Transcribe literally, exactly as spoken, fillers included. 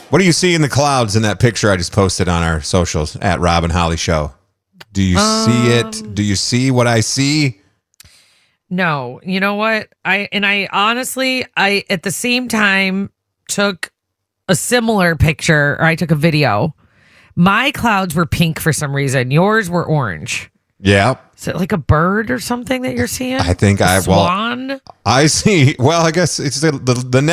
What do you see in the clouds in that picture I just posted on our socials at Rob and Holly Show? Do you um, see it? Do you see what I see? No. You know what? I and I honestly, I at the same time took a similar picture, or I took a video. My clouds were pink for some reason. Yours were orange. Yeah. Is it like a bird or something that you're seeing? I think a I swan. Well, I see. Well, I guess it's the the, the